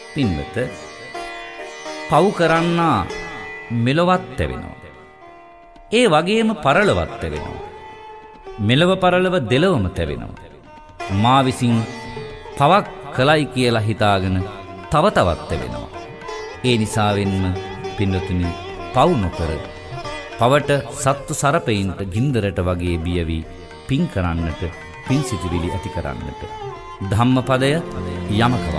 පින්වත පව් කරන්නා මෙලොවත් තැවෙනවා. ඒ වගේම පරලොවත් තැවෙනවා. මෙලව පරලව දෙලවම තැවෙනවා. මා විසින් පවක් කළයි කියලා හිතාගෙන තව තවත් තැවෙනවා. ඒ නිසාවෙන්ම පින්වතුනි පව් නොකර පවට සත්තු සරපයින්ට ගින්දරට වගේ බිය වී පින් කරන්නට, පින් සිතිවිලි ඇති කරන්නට. ධම්මපදය යමක